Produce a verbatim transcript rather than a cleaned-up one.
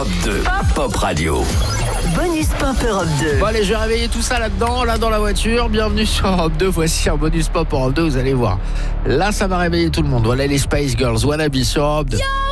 Europe deux, Pop Radio. Bonus Pop Europe deux. Bon allez, je vais réveiller tout ça là-dedans, là dans la voiture. Bienvenue sur Europe deux, voici un Bonus Pop Europe deux, vous allez voir. Là, ça va réveiller tout le monde. Voilà les Spice Girls, Wannabe sur Europe deux.